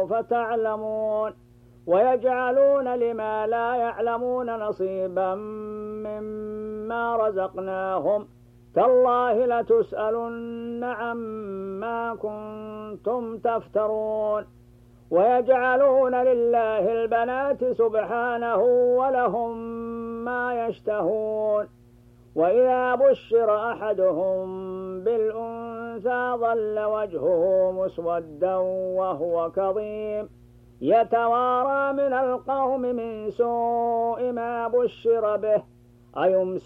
فسوف تعلمون ويجعلون لما لا يعلمون نصيبا مما رزقناهم تالله لتسألن عما كنتم تفترون ويجعلون لله البنات سبحانه ولهم ما يشتهون وإذا بشر أحدهم بالأنثى ظل وجهه مسودا وهو كظيم يتوارى من القوم من سوء ما بشر به